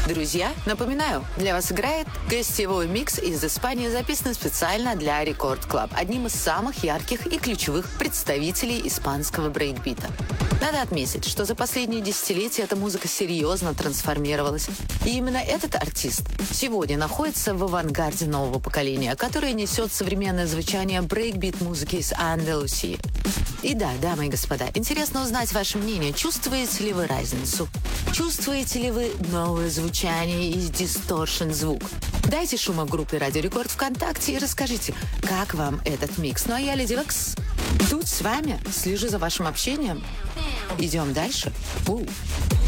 Друзья, напоминаю, для вас играет гостевой микс из Испании, записанный специально для Рекорд Клаб, одним из самых ярких и ключевых представителей испанского брейкбита. Надо отметить, что за последние десятилетия эта музыка серьезно трансформировалась. И именно этот артист сегодня находится в авангарде нового поколения, которое несет современное звучание брейкбит-музыки из Андалусии. И да, дамы и господа, интересно узнать ваше мнение. Чувствуете ли вы разницу? Чувствуете ли вы новое звучание и дисторшн-звук? Дайте шума в группе Радио Рекорд ВКонтакте и расскажите, как вам этот микс. Ну а я, Леди Векс, тут с вами, слежу за вашим общением. Идем дальше.